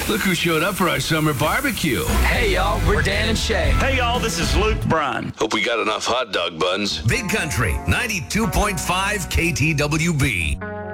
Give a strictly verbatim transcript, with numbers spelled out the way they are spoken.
Look who showed up for our summer barbecue. Hey, y'all, we're Dan and Shay. Hey, y'all, this is Luke Bryan. Hope we got enough hot dog buns. Big Country, ninety-two point five K T W B.